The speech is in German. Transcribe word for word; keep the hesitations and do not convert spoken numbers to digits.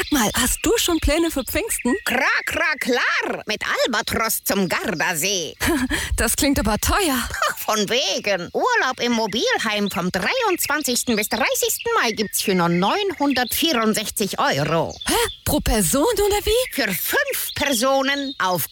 Sag mal, hast du schon Pläne für Pfingsten? Kra, kra, klar. Mit Albatros zum Gardasee. Das klingt aber teuer. Von wegen. Urlaub im Mobilheim vom dreiundzwanzigsten bis dreißigsten Mai gibt's für nur neunhundertvierundsechzig Euro. Hä? Pro Person oder wie? Für fünf Personen auf